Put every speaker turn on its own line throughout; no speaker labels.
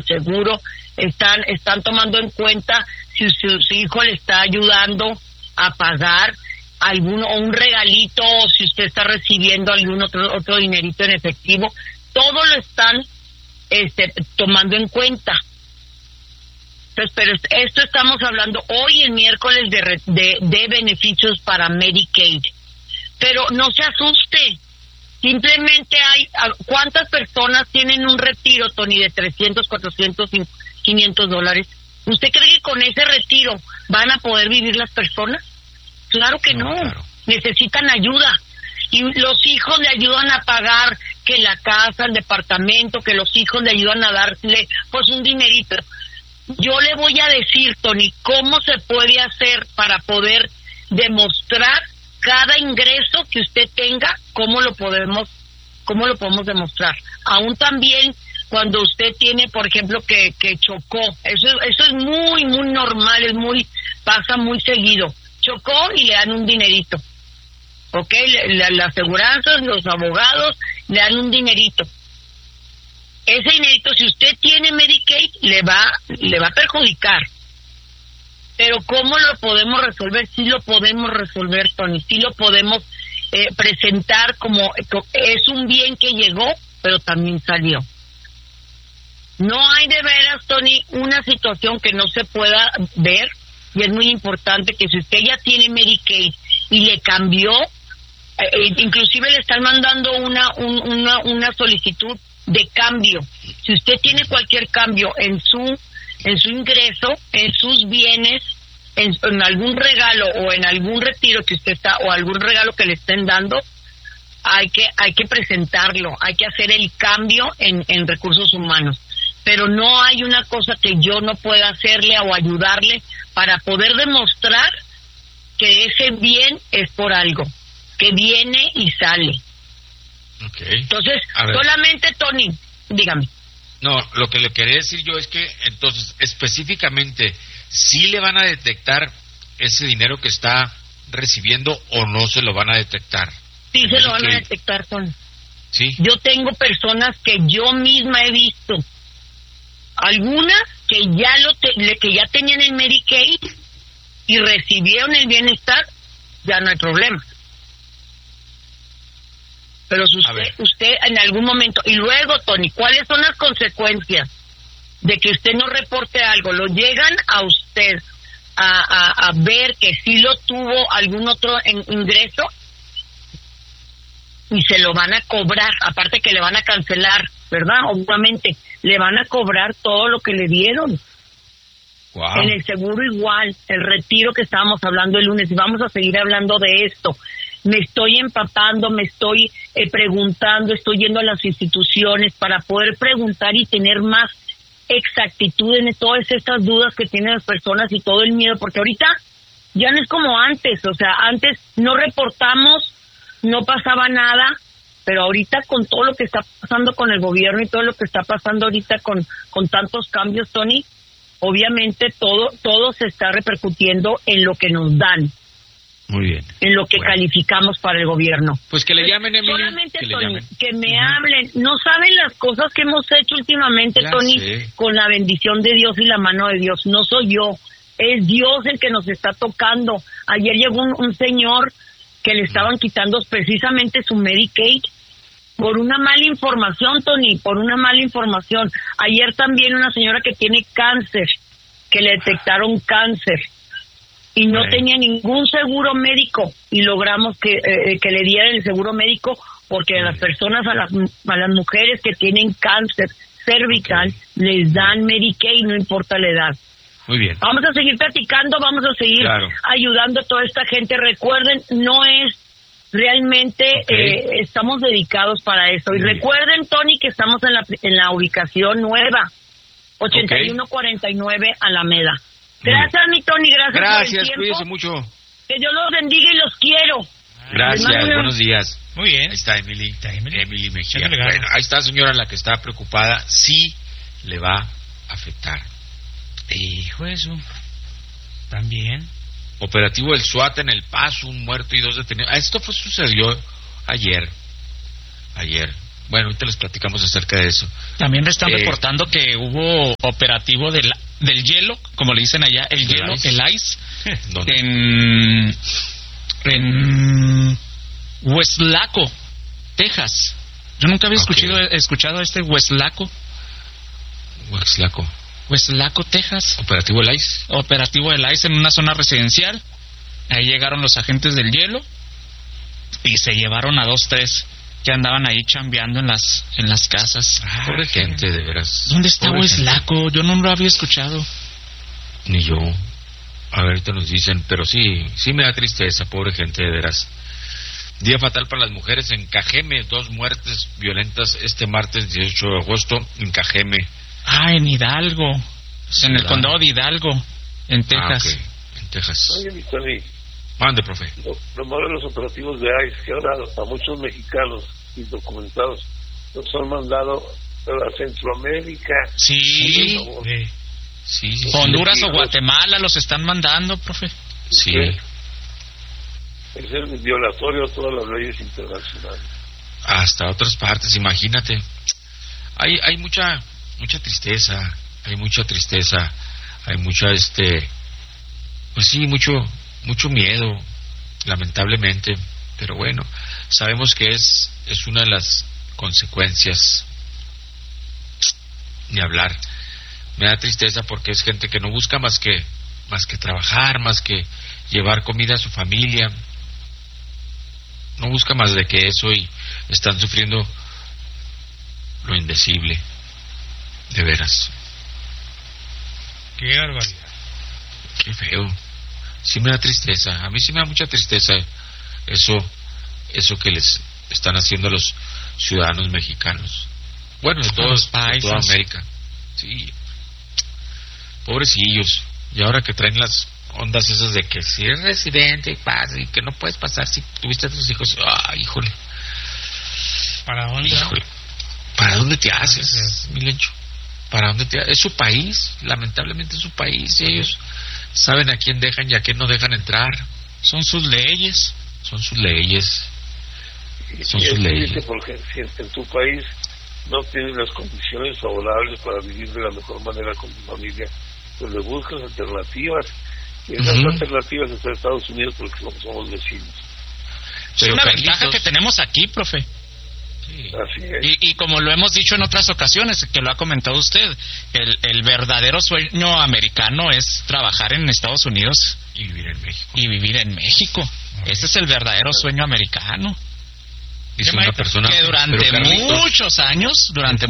seguro, están tomando en cuenta si su hijo le está ayudando a pagar un regalito, o si usted está recibiendo algún otro dinerito en efectivo. Todo lo están tomando en cuenta. Entonces, pero esto estamos hablando hoy, el miércoles, de beneficios para Medicaid. Pero no se asuste. Simplemente ¿cuántas personas tienen un retiro, Tony, de 300, 400, 500 dólares? ¿Usted cree que con ese retiro van a poder vivir las personas? Claro que no. Claro. Necesitan ayuda. Y los hijos le ayudan a pagar que la casa, el departamento, que los hijos le ayudan a darle pues un dinerito. Yo le voy a decir, Tony, cómo se puede hacer para poder demostrar cada ingreso que usted tenga, cómo lo podemos demostrar. Aún también cuando usted tiene, por ejemplo, que chocó, eso es muy muy normal, pasa muy seguido. Chocó y le dan un dinerito. ¿Ok? Las aseguranzas, los abogados le dan un dinerito. Ese dinerito, si usted tiene Medicaid, le va a perjudicar. Pero ¿cómo lo podemos resolver? Sí lo podemos resolver, Tony. Sí lo podemos presentar como es un bien que llegó, pero también salió. No hay de veras, Tony, una situación que no se pueda ver, y es muy importante que si usted ya tiene Medicaid y le cambió, inclusive le están mandando una solicitud de cambio. Si usted tiene cualquier cambio en su ingreso, en sus bienes, en algún regalo o en algún retiro que usted está, o algún regalo que le estén dando, hay que presentarlo, hay que hacer el cambio en recursos humanos. Pero no hay una cosa que yo no pueda hacerle o ayudarle para poder demostrar que ese bien es por algo, que viene y sale.
Okay.
Entonces, solamente, Tony, dígame.
No, lo que le quería decir yo es que, entonces, específicamente, ¿sí le van a detectar ese dinero que está recibiendo o no se lo van a detectar?
Sí, se lo van a detectar, Tony.
¿Sí?
Yo tengo personas que yo misma he visto, algunas que ya tenían el Medicaid y recibieron el bienestar, ya no hay problema. Pero si usted en algún momento, y luego, Tony, ¿cuáles son las consecuencias de que usted no reporte algo? Lo llegan a usted a ver que sí lo tuvo algún otro ingreso y se lo van a cobrar, aparte que le van a cancelar, ¿verdad? Obviamente, le van a cobrar todo lo que le dieron.
Wow.
En el seguro igual, el retiro que estábamos hablando el lunes, y vamos a seguir hablando de esto. Me estoy empapando, me estoy preguntando, estoy yendo a las instituciones para poder preguntar y tener más exactitud en todas estas dudas que tienen las personas y todo el miedo, porque ahorita ya no es como antes, o sea, antes no reportamos, no pasaba nada, pero ahorita con todo lo que está pasando con el gobierno y todo lo que está pasando ahorita con tantos cambios, Tony, obviamente todo se está repercutiendo en lo que nos dan.
Muy bien.
En lo que calificamos para el gobierno.
Pues que le llamen, Emily.
Solamente, Tony, que me hablen. No saben las cosas que hemos hecho últimamente, Tony, con la bendición de Dios y la mano de Dios. No soy yo, es Dios el que nos está tocando. Ayer llegó un señor que le estaban quitando precisamente su Medicaid por una mala información, Tony, por una mala información. Ayer también una señora que tiene cáncer, que le detectaron cáncer. Y no tenía ningún seguro médico, y logramos que le dieran el seguro médico, porque a las personas, a las mujeres que tienen cáncer cervical, les dan Medicaid, no importa la edad.
Muy bien.
Vamos a seguir platicando, vamos a seguir ayudando a toda esta gente. Recuerden, no es realmente, estamos dedicados para eso. Y recuerden, Tony, que estamos en la ubicación nueva, 8149 Alameda. Gracias, mi Tony, gracias por el tiempo.
Cuídese mucho.
Que Dios los bendiga y los quiero.
Gracias, buenos días.
Muy bien.
Ahí está Emily. Emily Mejía. Bueno, ahí está, señora, la que está preocupada. Sí le va a afectar.
Hijo eso. También.
Operativo del SWAT en El Paso, un muerto y 2 detenidos. Esto sucedió ayer. Bueno, ahorita les platicamos acerca de eso.
También le están reportando que hubo operativo del hielo, como le dicen allá, el hielo, el ice, en Westlaco, Texas. Yo nunca había escuchado este Westlaco, Texas.
Operativo el ice.
Operativo del ice en una zona residencial. Ahí llegaron los agentes del hielo y se llevaron a 2-3 que andaban ahí chambeando en las casas.
Pobre gente, de veras.
¿Dónde está Westlaco? Yo no lo había escuchado.
Ni yo. A ver, ahorita nos dicen, pero sí me da tristeza, pobre gente, de veras. Día fatal para las mujeres en Cajeme, 2 muertes violentas este martes 18 de agosto en Cajeme.
En Hidalgo, en el condado de Hidalgo, en Texas.
Okay. En Texas.
Oye, mi Tony.
Mande, profe.
Lo malo de los operativos de ICE, que ahora a muchos mexicanos indocumentados los han mandado a Centroamérica.
Sí. Honduras o Guatemala los están mandando, profe.
Sí.
Es el violatorio a todas las leyes internacionales.
Hasta otras partes, imagínate. Hay mucha tristeza, hay mucha pues sí, mucho miedo, lamentablemente, pero bueno, sabemos que es una de las consecuencias. Ni hablar. Me da tristeza porque es gente que no busca más que trabajar, más que llevar comida a su familia. No busca más de que eso y están sufriendo lo indecible. De veras.
Qué barbaridad.
Qué feo. Sí me da tristeza. A mí sí me da mucha tristeza eso que les están haciendo a los ciudadanos mexicanos. Bueno, de toda América. Sí. Pobrecillos. Y ahora que traen las ondas esas de que si eres residente y pasa y que no puedes pasar si tuviste a tus hijos. Híjole.
¿Para dónde?
Híjole. ¿Para dónde te haces, Milencho? ¿Para dónde te haces? Es su país, lamentablemente es su país, y ellos saben a quién dejan y a quién no dejan entrar.
Son sus leyes.
Porque si en tu país no tienes las condiciones favorables para vivir de la mejor manera con tu familia, pues le buscas alternativas. Y esas alternativas están en Estados Unidos porque somos vecinos.
Es una ventaja que tenemos aquí, profe.
Sí. Así es.
Y como lo hemos dicho en otras ocasiones, que lo ha comentado usted, el verdadero sueño americano es trabajar en Estados Unidos
y vivir en México.
Ese es el verdadero sueño americano.
Es una persona
que durante muchos años,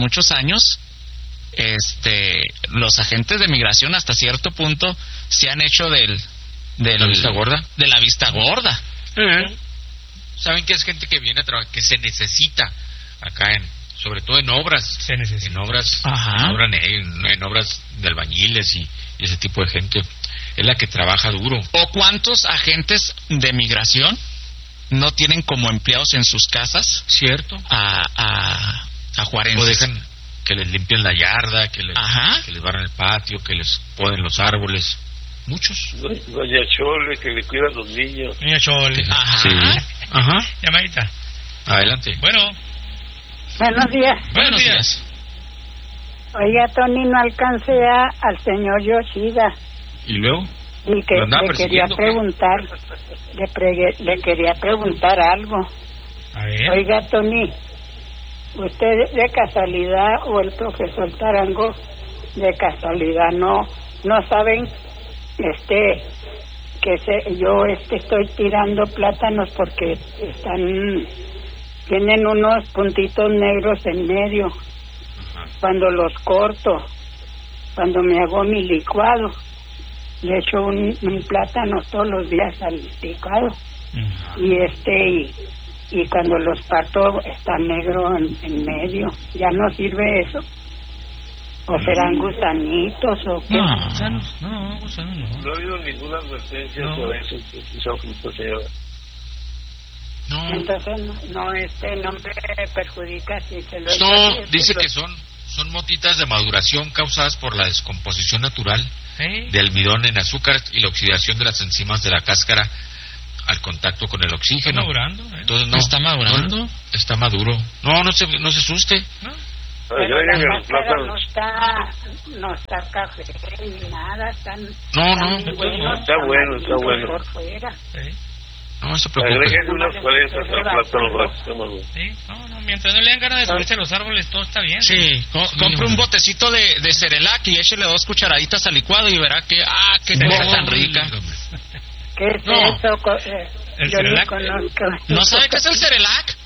los agentes de migración hasta cierto punto se han hecho de la vista gorda.
Saben que es gente que viene a trabajar, que se necesita acá sobre todo en obras, en obras de albañiles y ese tipo de gente es la que trabaja duro.
¿O cuántos agentes de migración no tienen como empleados en sus casas?
Cierto.
A juarenses.
O dejan que les limpien la yarda, que les barran el patio, que les poden los árboles. Muchos.
Doña Chole, que le cuida a los niños.
Doña Chole.
Sí.
Llamadita.
Adelante.
Buenos días.
Buenos días.
Oiga, Tony, no alcancé al señor Yoshida.
¿Y luego?
Y que le quería preguntar algo.
A ver.
Oiga, Tony, ¿usted de casualidad o el profesor Tarango de casualidad no saben yo estoy tirando plátanos porque tienen unos puntitos negros en medio? Cuando los corto, cuando me hago mi licuado, le echo un plátano todos los días al licuado. Y cuando los parto está negro en medio. ¿Ya no sirve eso? ¿O serán gusanitos o qué?
No, gusanos no.
No ha habido ninguna advertencia sobre eso, señora.
No.
Entonces no me perjudica si se lo...
No, dice que son motitas de maduración causadas por la descomposición natural de almidón en azúcar y la oxidación de las enzimas de la cáscara al contacto con el oxígeno.
Está madurando,
Entonces, no,
¿está madurando?
No, está maduro. No se asuste.
¿No?
Pero la cáscara no está café ni nada,
No.
Está bueno.
Por fuera.
Sí.
No se preocupe.
Agreguen unas 40 al plátano, está maduro.
Sí, no, mientras no le den ganas de subirse a los árboles, todo está bien.
Sí, compre un botecito de Cerelac y échele 2 cucharaditas al licuado y verá que, qué cosa tan rica.
¿Qué es
No.
eso?
¿El
Yo ni
Cerelac?
conozco.
¿No sabe qué es el Cerelac?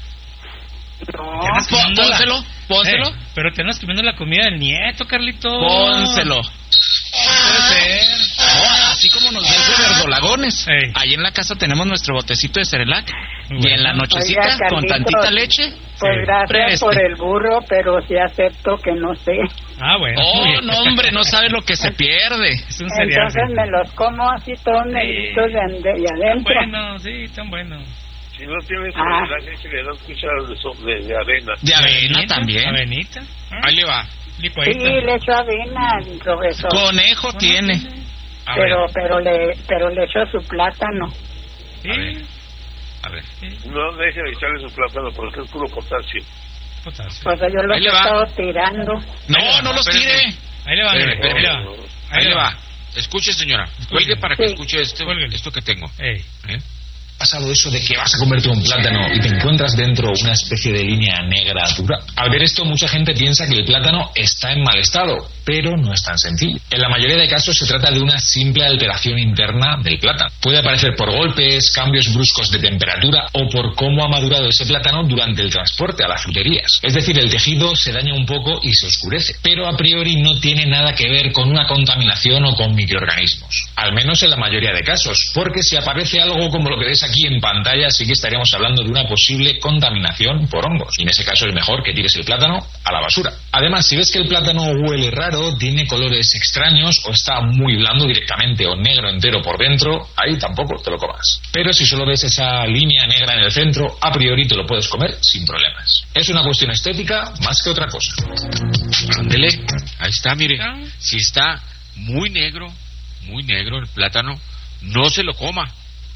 No.
Pónselo.
Pero te andas comiendo la comida del nieto, Carlito.
Pónselo.
Puede ser.
Así como nos vende verdolagones.
Ey.
Ahí en la casa tenemos nuestro botecito de Cerelac.
Muy
Y en la
bueno.
nochecita,
Oiga,
con
Carlitos,
tantita leche.
Pues
Sí.
gracias
Preste.
por el burro, pero sí acepto que no sé.
Ah, bueno. muy
Oh,
bien.
no, hombre, no sabe lo que se pierde.
Es un cereal.
Entonces me los como así todos negritos de adentro.
Bueno, sí, tan bueno.
Si no tienes
Ah.
Cerelac, le das cucharas de avena.
De avena también.
Avenita.
Ahí le va.
Sí,
Licuadita.
le echo avena al profesor.
Conejo tiene.
A ver.
Pero le echo su plátano.
Sí.
A ver.
No dejen de echarle su plátano porque es puro potasio.
Potasio.
Pues yo los
Ahí
he
le va.
estado tirando.
No los tire.
Ahí le va, mire,
Espéreme,
ahí le va.
espéreme.
Ahí le va. Escuche, señora. Cuelgue para que
Sí.
escuche
Cuélguele.
esto que tengo.
Ey.
¿Eh?
pasado eso de que vas a comerte un plátano y te encuentras dentro una especie de línea negra dura? Al ver esto, mucha gente piensa que el plátano está en mal estado, pero no es tan sencillo. En la mayoría de casos se trata de una simple alteración interna del plátano. Puede aparecer por golpes, cambios bruscos de temperatura o por cómo ha madurado ese plátano durante el transporte a las fruterías. Es decir, el tejido se daña un poco y se oscurece, pero a priori no tiene nada que ver con una contaminación o con microorganismos. Al menos en la mayoría de casos, porque si aparece algo como lo que ves aquí en pantalla, sí que estaríamos hablando de una posible contaminación por hongos. Y en ese caso es mejor que tires el plátano a la basura. Además, si ves que el plátano huele raro, tiene colores extraños o está muy blando directamente o negro entero por dentro, ahí tampoco te lo comas. Pero si solo ves esa línea negra en el centro, a priori te lo puedes comer sin problemas. Es una cuestión estética más que otra cosa.
Ándele, ahí está, mire. Si está muy negro el plátano, no se lo coma.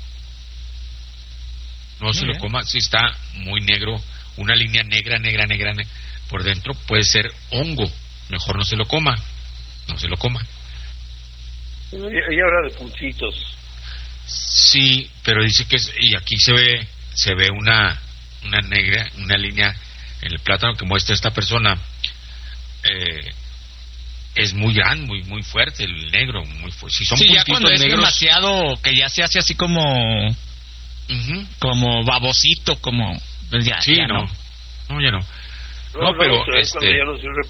No se lo coma. Si está muy negro, una línea negra por dentro, puede ser hongo. Mejor no se lo coma. No se lo coma.
Ella habla de puntitos.
Sí, pero dice que y aquí se ve una negra, una línea en el plátano que muestra esta persona. Es muy grande, muy fuerte el negro, muy fuerte. Si son
sí, ya
puntitos
cuando es
negros,
demasiado, que ya se hace así como como babosito, como pues ya,
sí,
ya
no, ya no.
No,
pero
cuando ya no sirve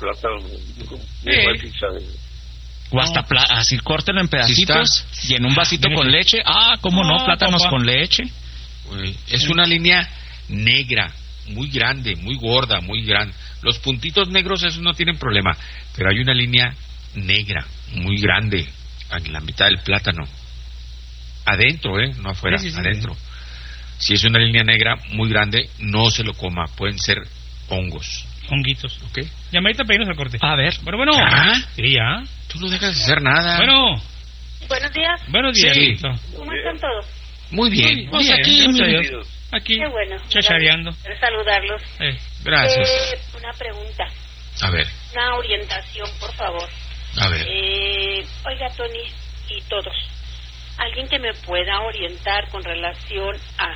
plátano.
O hasta así córtelo en pedacitos y en un vasito con leche. ¿Cómo no? Plátanos con leche.
Es una línea negra, muy grande, muy gorda, muy grande. Los puntitos negros, esos no tienen problema, pero hay una línea negra, muy grande, en la mitad del plátano. Adentro, no afuera,
sí,
adentro. Si es una línea negra muy grande, no se lo coma, pueden ser hongos.
Honguitos.
¿Ok?
Llamadita para irnos al corte.
A ver.
Bueno.
¿Ah?
Sí, ya.
Tú no dejas de hacer nada.
Bueno.
Buenos días.
Buenos días.
Sí.
Listo.
¿Cómo están todos?
Muy bien.
Pues
Bien,
aquí,
gracias a
Dios. Aquí.
Qué bueno.
Chachareando.
Quiero saludarlos.
Gracias.
Una pregunta.
A ver,
Una orientación, por favor.
a ver.
Oiga, Tony, y todos. Alguien que me pueda orientar con relación a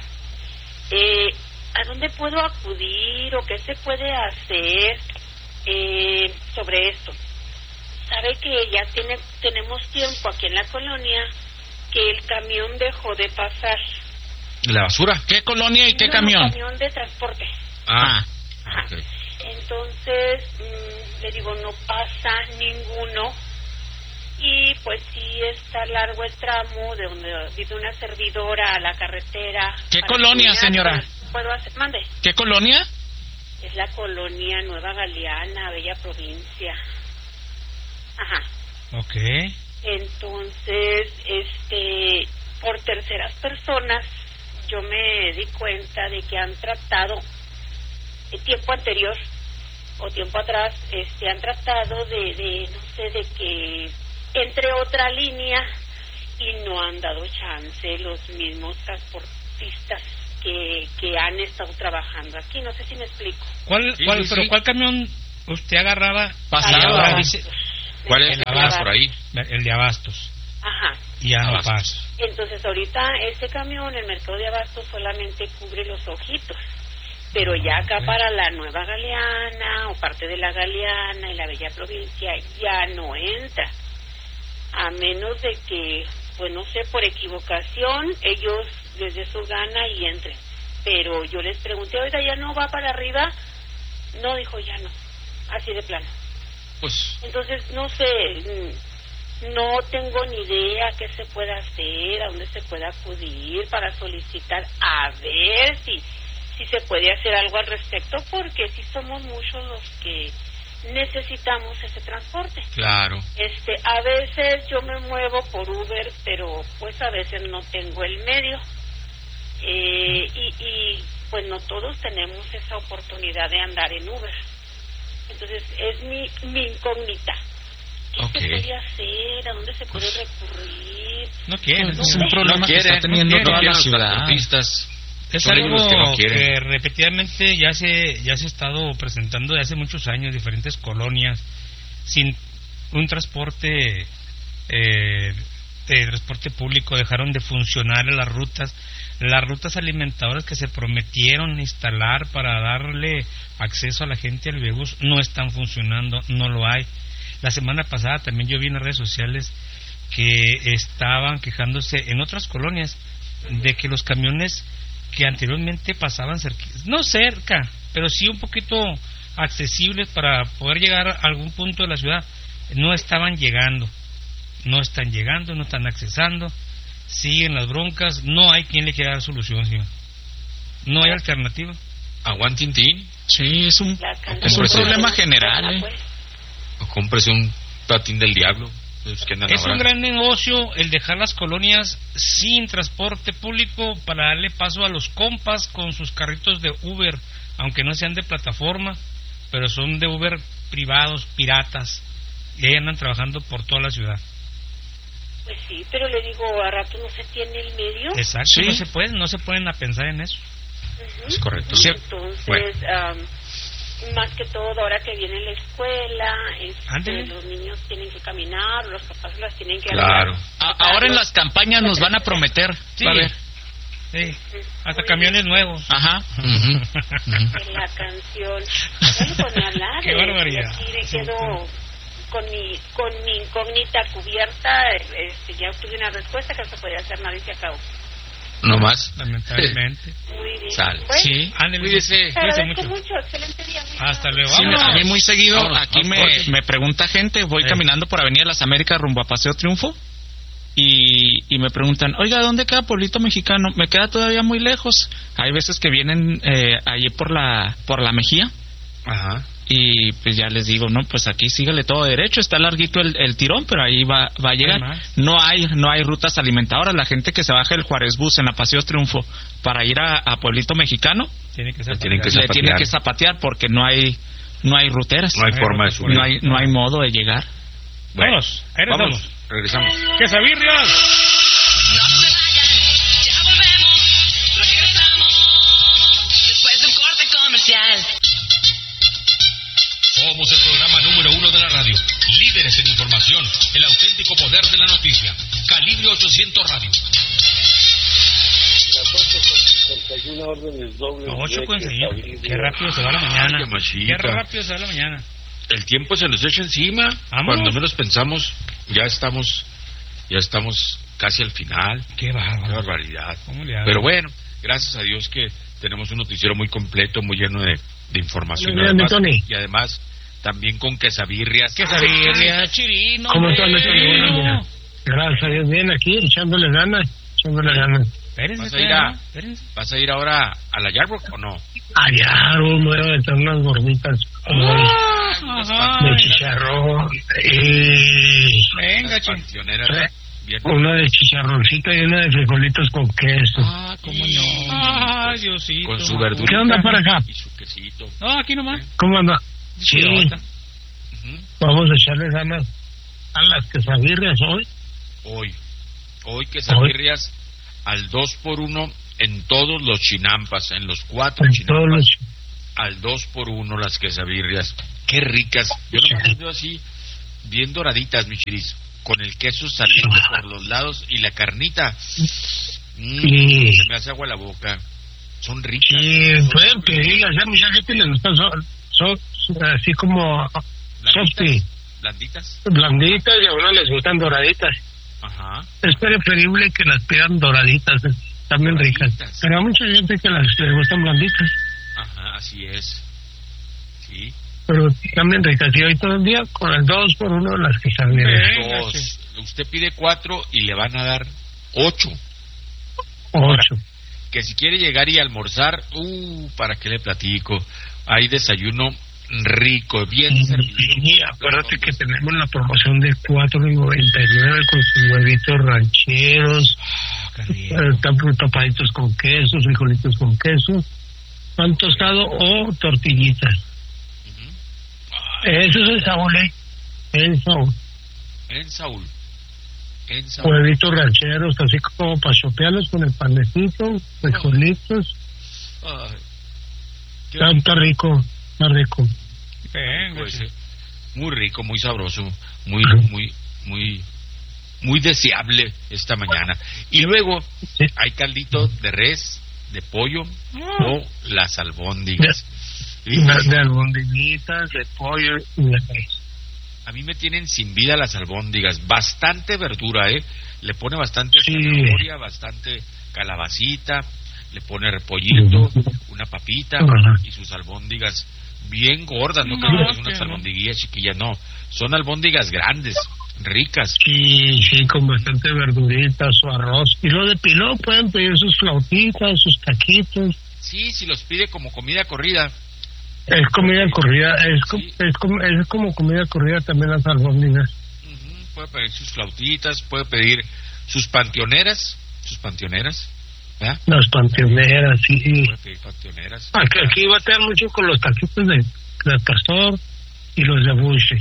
dónde puedo acudir o qué se puede hacer sobre esto. Sabe que ya tenemos tiempo aquí en la colonia que el camión dejó de pasar.
¿La basura?
¿Qué colonia y qué camión?
Camión de transporte.
Ok.
Entonces, le digo, no pasa ninguno. Y pues sí está largo el tramo de donde vive una servidora a la carretera.
¿Qué colonia,
caminar,
señora?
pues, ¿puedo hacer? Mande.
¿Qué colonia?
Es la colonia Nueva Galeana, Bella Provincia. Ajá.
Ok.
Entonces, por terceras personas, yo me di cuenta de que han tratado tiempo anterior o tiempo atrás, han tratado de no sé, de que entre otra línea y no han dado chance los mismos transportistas que han estado trabajando aquí. No sé si me explico.
¿Cuál camión usted agarraba?
Pasaba. ¿Cuál es el por ahí?
El de Abastos.
Ajá.
Y ya no pasa.
Entonces ahorita este camión, el mercado de Abastos, solamente cubre los Ojitos. Pero ya acá para la Nueva Galeana o parte de la Galeana y la Bella Provincia ya no entra. A menos de que, pues no sé, por equivocación, ellos les dé su gana y entren. Pero yo les pregunté, oiga, ¿ya no va para arriba? No, dijo, ya no. Así de plano.
Pues.
Entonces, no sé, no tengo ni idea qué se puede hacer, a dónde se puede acudir para solicitar, a ver si se puede hacer algo al respecto, porque sí somos muchos los que necesitamos ese transporte.
Claro.
A veces yo me muevo por Uber, pero pues a veces no tengo el medio. Y pues no todos tenemos esa oportunidad de andar en Uber. Entonces es mi incógnita. ¿Qué se puede hacer? ¿A dónde se puede recurrir?
No quieren.
Es un problema que está teniendo toda la ciudad.
Es algo que repetidamente ya se ha estado presentando de hace muchos años, diferentes colonias sin un transporte transporte público, dejaron de funcionar las rutas alimentadoras que se prometieron instalar para darle acceso a la gente al Bebús no están funcionando, no lo hay. La semana pasada también yo vi en las redes sociales que estaban quejándose en otras colonias de que los camiones que anteriormente pasaban no cerca, pero sí un poquito accesibles para poder llegar a algún punto de la ciudad, no están llegando, no están accesando, siguen las broncas, no hay quien le quiera dar solución, ¿sí? No hay alternativa.
¿Aguantintín?
Sí, es un problema general,
O cómprese un patín del diablo.
Es un gran negocio el dejar las colonias sin transporte público para darle paso a los compas con sus carritos de Uber, aunque no sean de plataforma, pero son de Uber privados, piratas, y ahí andan trabajando por toda la ciudad.
Pues sí, pero le digo, a rato no se tiene el medio.
Exacto, sí. no se pueden a pensar en eso.
Es correcto.
Sí. Entonces, más que todo, ahora que viene la escuela, los niños tienen que caminar, los papás las tienen que
Claro.
Ahora en las campañas nos van a prometer.
Sí.
A ver.
Sí. Hasta camiones nuevos.
Ajá.
En la canción. Bueno, pues me hablar.
Qué barbaridad.
Aquí me quedo con mi incógnita cubierta. Ya obtuve una respuesta que no se podía hacer nada y se acabó.
No más.
Lamentablemente.
Muy bien.
Sale.
Bueno,
Sí.
Cuídese.
te agradezco mucho. Excelente día.
Hasta luego.
Sí, a mí muy seguido aquí
vámonos.
me pregunta gente, voy caminando por Avenida Las Américas rumbo a Paseo Triunfo y me preguntan, oiga, ¿dónde queda Pueblito Mexicano? Me queda todavía muy lejos. Hay veces que vienen allí por la Mejía.
Ajá.
Y pues ya les digo, no, pues aquí sígale todo derecho, está larguito el tirón, pero ahí va a llegar. No hay rutas alimentadoras. La gente que se baja el Juárez Bus en la Paseo Triunfo para ir a Pueblito Mexicano
le
tiene que zapatear porque no hay ruteras.
No hay forma de subir.
No hay modo de llegar.
Bueno,
vamos,
regresamos.
¡Quesabirrias!
No se vayan, ya volvemos, regresamos después de un corte comercial.
Somos el programa número 1 de la radio, líderes en información, el auténtico poder de la noticia. Calibre 800 Radio.
Las 8:51 órdenes dobles.
8:51. Qué rápido se va la mañana. Qué rápido se va la mañana.
El tiempo se nos echa encima.
Vámonos.
Cuando menos pensamos, ya estamos casi al final.
Qué
barbaridad. Pero bueno, gracias a Dios que tenemos un noticiero muy completo, muy lleno de información. Y además, también con quesabirrias.
Quesabirrias, Chirino.
¿Cómo están? Gracias a Dios, bien aquí, echándole ganas.
¿Vas a ir ahora a la Yardbrook o no?
Allá, me voy a echar unas gorditas de chicharrón.
Venga,
una de chicharroncito y una de frijolitos con queso.
¿Cómo no? Diosito.
Con su verdura.
¿Qué onda para acá?
Y su quesito.
No, aquí nomás.
¿Cómo anda? Sí. Vamos a echarle ganas a las quesabirrias hoy.
Hoy quesabirrias al 2x1 en todos los chinampas, en los 4 chinampas. Al 2x1 las quesabirrias. Qué ricas. Yo no las veo así, bien doraditas, mi chiris. Con el queso saliendo por los lados y la carnita. Se me hace agua la boca. Son ricas.
Pueden pedirlas, ya mucha gente les gusta, son así como softy.
¿Blanditas?
Blanditas y a uno les gustan doraditas.
Ajá.
Es preferible que las pidan doraditas, también ricas. Pero hay mucha gente que les gustan blanditas.
Ajá, así es. Sí.
Pero también ricas. Y hoy todo el día con el 2x1 las quesabirrias.
2. Usted pide 4 y le van a dar 8.
8.
Que si quiere llegar y almorzar, ¿para qué le platico? Hay desayuno rico, bien servido.
Y acuérdate que tenemos la promoción de $4.99 con sus huevitos rancheros, tapaditos con queso, frijolitos con queso, pan tostado o tortillitas. Eso es el Saúl,
En Saúl.
Huevitos rancheros, así como para chopearlos con el panecito, frijolitos. Está rico.
Muy rico, muy sabroso, muy deseable esta mañana. Y luego hay caldito de res, de pollo o las albóndigas.
De albondiguitas, de pollo y de res.
A mí me tienen sin vida las albóndigas. Bastante verdura, le pone bastante zanahoria, bastante calabacita, le pone repollito, una papita y sus albóndigas bien gordas. No creo que son unas albondiguillas chiquillas, no. Son albóndigas grandes, ricas.
Sí, con bastante verdurita, su arroz. Y lo de pilón pueden pedir sus flautitas, sus taquitos.
Sí, si los pide como comida corrida.
Es comida corrida, es como comida corrida también las albóndigas.
Puede pedir sus flautitas, puede pedir sus panteoneras, ¿verdad?
Las panteoneras, sí.
Puede pedir panteoneras.
Aquí va a tener mucho con los taquitos de pastor y los de buche.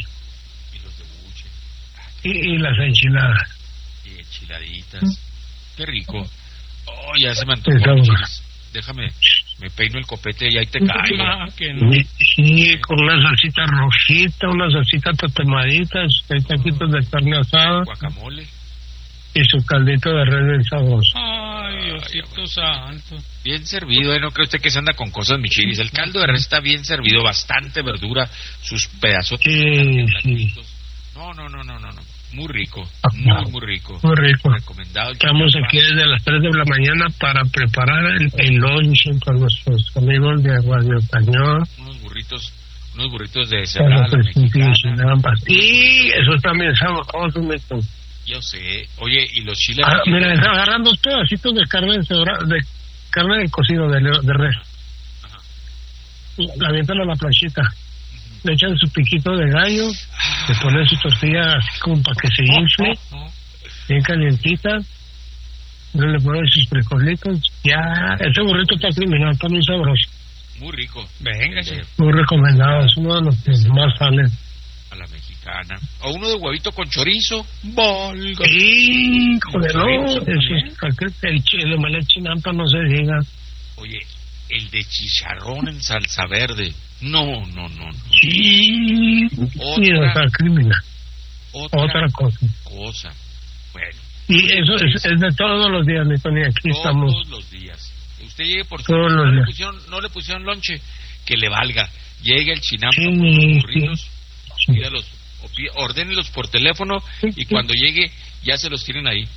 Y las enchiladas.
Y enchiladitas. Qué rico. Ya se me antojó. Déjame, me peino el copete y ahí te caigo.
Sí, con una salsita rojita, una salsita tatemadita, sus taquitos de carne asada.
Guacamole.
Y su caldito de res del sabor.
Ay, Diosito santo.
Bien servido, ¿no cree usted que se anda con cosas, mi chiris? El caldo de res está bien servido, bastante verdura, sus pedazos.
Sí.
No. Muy rico, muy rico.
Muy rico.
Recomendado.
Estamos aquí desde las 3 de la mañana para preparar el lunch con nuestros amigos de Aguadio Cañón.
Unos burritos de cebrada mexicana.
Sí, eso también sabroso, Milton.
Yo sé. Oye, y los chiles.
Mira, está agarrando 2 pedacitos de carne de carne de cocido de res.
Ajá.
La avientan a la planchita. Le echan su piquito de gallo, le ponen su tortilla así como para que se infle, bien calientita, luego le ponen sus frijolitos, ya, ese burrito está criminal, está muy sabroso.
Muy rico.
Venga, sí.
Muy recomendado, es uno de los que más salen.
A la mexicana. O uno de huevito con chorizo.
Sí, joder, no, el de mala chinampa no se diga.
Oye, el de chicharrón en salsa verde. No.
Sí, otra criminal. Otra cosa.
Bueno.
Y eso es de todos los días, mi Tony, aquí estamos.
Todos los días. Usted llegue por su... No le pusieron lonche, que le valga. Llegue el chinampa con los burritos, pídalos, ordénelos por teléfono y cuando llegue ya se los tienen ahí.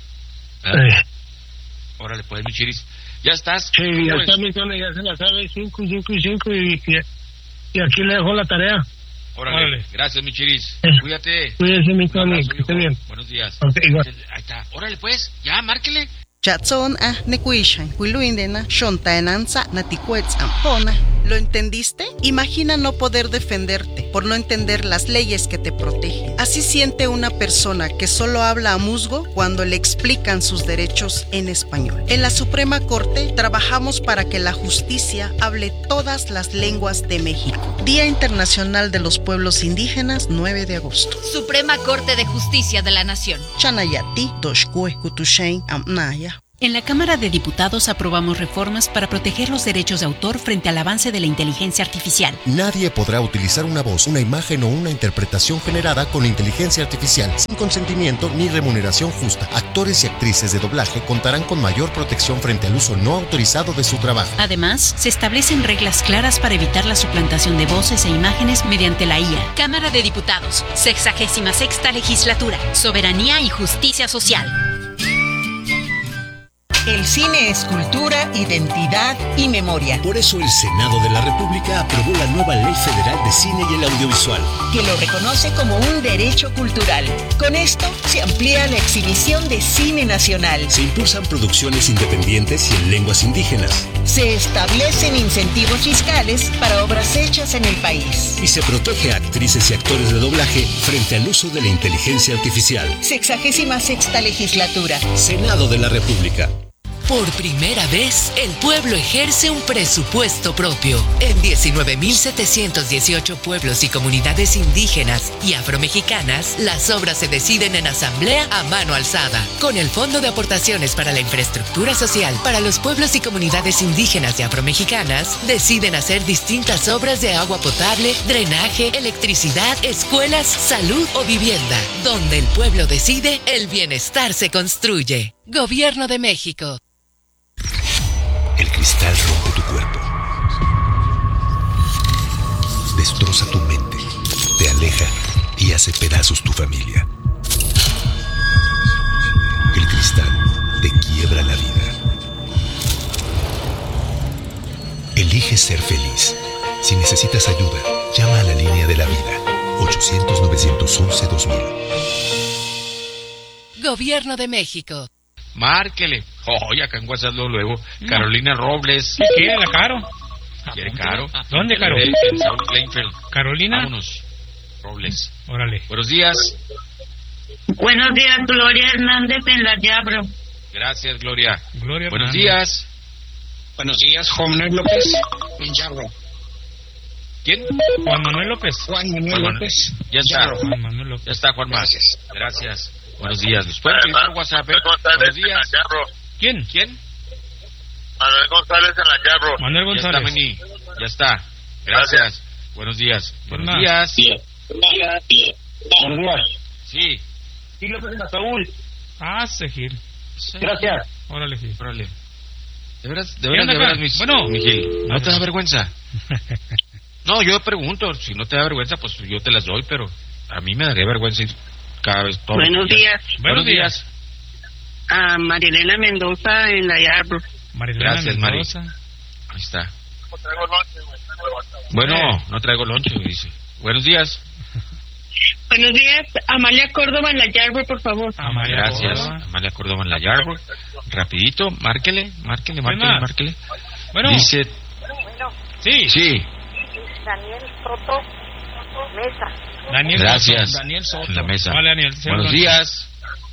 Órale, pues, mi chiris. ¿Ya estás?
Sí, ya está, mi Tony, ya se la sabe, 5 y aquí le dejo la tarea.
Órale. Gracias, mi chiris. Cuídate.
Cuídese, mi Tony, que esté bien.
Buenos días.
Okay, igual.
Ahí está. Órale, pues, ya, márquele.
Chatson nekuishan, huiluindena, shontaenanza, naticuetz ampona. ¿Lo entendiste? Imagina no poder defenderte por no entender las leyes que te protegen. Así siente una persona que solo habla a musgo cuando le explican sus derechos en español. En la Suprema Corte trabajamos para que la justicia hable todas las lenguas de México. Día Internacional de los Pueblos Indígenas, 9 de agosto.
Suprema Corte de Justicia de la Nación.
Chanayati, Doshkue, Kutushain, Amnaya.
En la Cámara de Diputados aprobamos reformas para proteger los derechos de autor frente al avance de la inteligencia artificial.
Nadie podrá utilizar una voz, una imagen o una interpretación generada con inteligencia artificial sin consentimiento ni remuneración justa. Actores y actrices de doblaje contarán con mayor protección frente al uso no autorizado de su trabajo.
Además, se establecen reglas claras para evitar la suplantación de voces e imágenes mediante la IA.
Cámara de Diputados, 66ª Legislatura, Soberanía y Justicia Social.
El cine es cultura, identidad y memoria.
Por eso el Senado de la República aprobó la nueva Ley Federal de Cine y el Audiovisual,
que lo reconoce como un derecho cultural. Con esto se amplía la exhibición de cine nacional.
Se impulsan producciones independientes y en lenguas indígenas.
Se establecen incentivos fiscales para obras hechas en el país.
Y se protege a actrices y actores de doblaje frente al uso de la inteligencia artificial.
66ª Legislatura.
Senado de la República.
Por primera vez, el pueblo ejerce un presupuesto propio. En 19.718 pueblos y comunidades indígenas y afromexicanas, las obras se deciden en asamblea a mano alzada. Con el Fondo de Aportaciones para la Infraestructura Social para los pueblos y comunidades indígenas y afromexicanas, deciden hacer distintas obras de agua potable, drenaje, electricidad, escuelas, salud o vivienda. Donde el pueblo decide, el bienestar se construye. Gobierno de México.
El cristal rompe tu cuerpo, destroza tu mente, te aleja y hace pedazos tu familia. El cristal te quiebra la vida. Elige ser feliz. Si necesitas ayuda, llama a la línea de la vida, 800-911-2000.
Gobierno de México.
Márquele. Acá en WhatsApp luego. Carolina Robles.
¿Qué quiere la Caro?
¿Quiere Caro?
¿Dónde, Caro?
En South Plainfield.
Carolina.
Vámonos. Robles.
Órale.
Buenos días.
Buenos días, Gloria Hernández en la Yabro.
Gracias, Gloria.
Buenos
Hernández. Días.
Buenos días, Juan Manuel López en Yabro.
¿Quién?
Juan Manuel López.
Juan Manuel López.
Ya está.
Juan Manuel López.
Ya está, Juanma. Gracias. Buenos días. ¿Nos pueden pedir por WhatsApp?
Buenos días.
¿Quién?
Manuel González en la Yarro.
Manuel González.
Ya está, Meni. Ya está. Gracias. Buenos días. Buenos días.
Buenos días.
Sí.
Sí, López en la Saúl.
Gil.
Gracias.
Órale, Gil.
Órale. De veras, mis...
Bueno.
Miguel, ¿no te da vergüenza? No, yo pregunto. Si no te da vergüenza, pues yo te las doy, pero a mí me daría vergüenza ir cada vez todo.
Buenos días.
Buenos días.
A Marilena Mendoza en la Yarbro.
Gracias, Mendoza. Ahí está. Bueno, no traigo lonche, dice. Buenos días.
Buenos días. Amalia Córdoba en la Yarbro, por favor.
Gracias. Amalia Córdoba en la Yarbro. Rapidito, márquele.
Bueno.
Dice... Sí.
Daniel Soto Mesa.
Gracias.
Daniel Soto.
En la mesa.
Vale, Daniel.
Buenos días.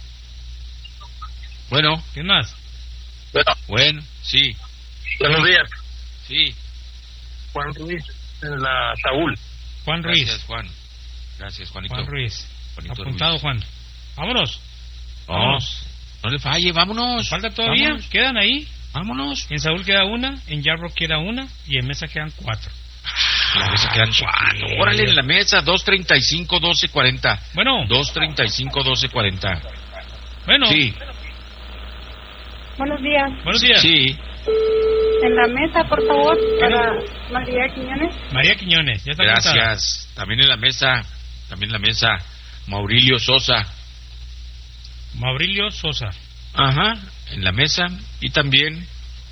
Bueno.
¿Quién más?
Bueno, sí.
Buenos días.
Sí.
Juan Ruiz en la Saúl.
Juan Ruiz.
Gracias, Juan. Gracias, Juanito.
Juan Ruiz.
Juanito
Apuntado,
Ruiz.
Juan. Vámonos.
No le falle, vámonos.
Falta todavía.
Vámonos.
Quedan ahí.
Vámonos.
En Saúl queda una, en Yarbrough queda una y en Mesa quedan 4.
En la mesa quedan 4. Órale, en la mesa, 235-1240.
Bueno.
235-1240.
Bueno.
Sí.
Buenos días.
Buenos días.
Sí.
En la mesa, por favor, para María Quiñones.
María Quiñones, ya está.
Gracias.
Contada.
También en la mesa, Maurilio Sosa.
Maurilio Sosa.
Ajá, en la mesa. Y también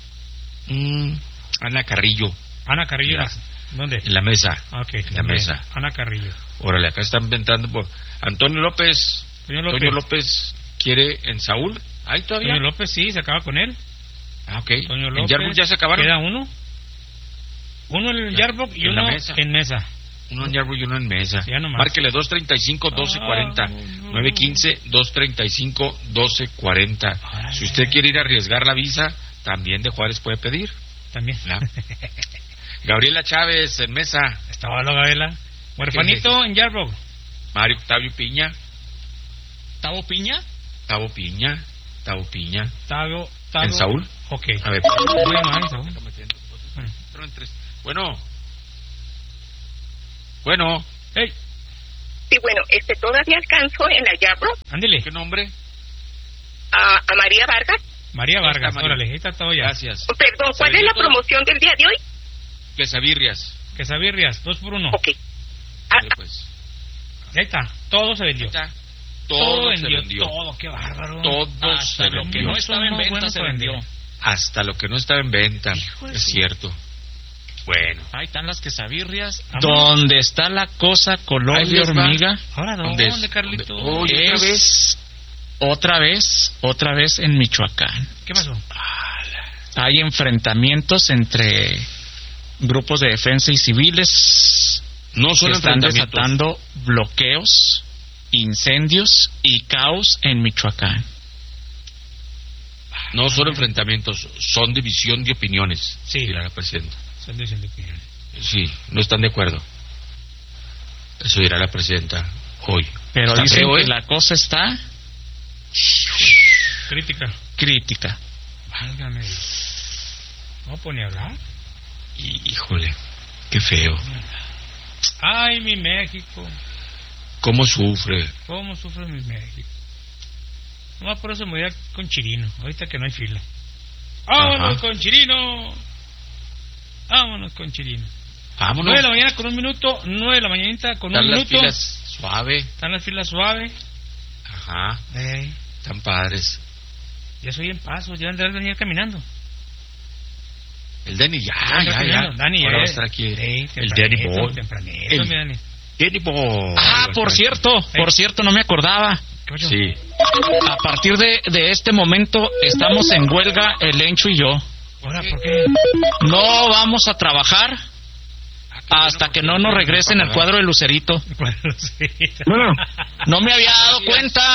Ana Carrillo.
Ana Carrillo. ¿Dónde?
En la mesa.
Ok.
En la mesa.
Ana Carrillo.
Órale, acá están inventando por Antonio López.
Señor
Antonio López quiere en Saúl ¿Ahí todavía?
Toño López, sí, se acaba con él.
Ah, ok.
Toño
¿En
López,
Yarbrough ya se acabaron?
Queda uno. Uno en Yarbrough y uno en Mesa.
Uno en Yarbrough y uno en Mesa.
Ya nomás.
Márquele 235-1240. 915-235-1240. Si usted quiere ir a arriesgar la visa, también de Juárez puede pedir.
También.
Gabriela Chávez en Mesa.
Estaba la Gabriela. Huerfanito en Yarbrough.
Mario Octavio Piña.
¿Tavo Piña?
Tavo Piña.
Tavo.
¿En Saúl?
Ok.
A ver. Bueno.
Hey.
Sí, bueno, todavía alcanzo en la Yarbrough.
Ándele.
¿Qué nombre?
A María Vargas.
María Vargas, órale, ahí está todo ya.
Gracias.
Perdón, ¿cuál es la promoción del día de hoy?
Quesabirrias,
2 por 1.
Ok.
Pues.
Ahí está, todo se vendió.
Todo se vendió.
Todo, qué bárbaro.
Todo se vendió.
Lo que no estaba en venta se vendió.
Hasta lo que no estaba en venta, es cierto. Bueno.
Ahí están las quesabirrias.
¿Dónde está la cosa color de hormiga?
Ahora, ¿dónde, Carlito?
Otra vez en Michoacán.
¿Qué pasó?
Hay enfrentamientos entre grupos de defensa y civiles.
No son
que están
enfrentamientos.
desatando bloqueos, incendios y caos en Michoacán.
No son enfrentamientos, son división de opiniones.
Sí.
Dirá la presidenta.
Son división de opiniones.
Sí, no están de acuerdo. Eso dirá la presidenta hoy.
Pero
¿Está
dicen
feo,
que la cosa está crítica.
Válgame. No pone a hablar.
Híjole, qué feo.
Ay, mi México.
¿Cómo sufre?
¿Cómo sufre mi México? No, por eso me voy a con Chirino, ahorita que no hay fila. ¡Vámonos con Chirino! ¡Vámonos con Chirino!
¡Vámonos!
9 de la mañana con 1 minuto, 9 de la mañanita con 1 minuto.
Están las filas suave.
Están las filas suave.
Ajá. Están padres.
Ya soy en paso, ya Andrés venía caminando.
El Danny ya.
Dani,
ahora va a estar aquí el Danny Boy. Danny Boy.
Por cierto, no me acordaba.
Sí.
A partir de este momento estamos en huelga el Encho y yo.
¿Ahora por qué?
No vamos a trabajar hasta que no nos regresen el cuadro de Lucerito.
Bueno,
no me había dado cuenta.